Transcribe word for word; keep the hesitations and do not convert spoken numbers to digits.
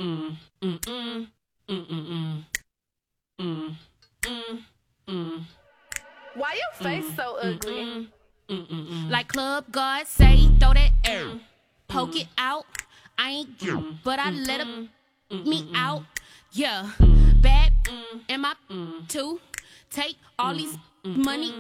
mm, mm, mm, mm, mm, mm, mm, mm. Why your face Mm, so mm, ugly? mm, mm, mm, mm. Like club guards say, throw that air, Mm. poke it out. I ain't Mm. but I Mm. let him Mm. me Mm. out. Yeah, Mm. bad Mm. am I Mm. too? Take all Mm. these Mm. money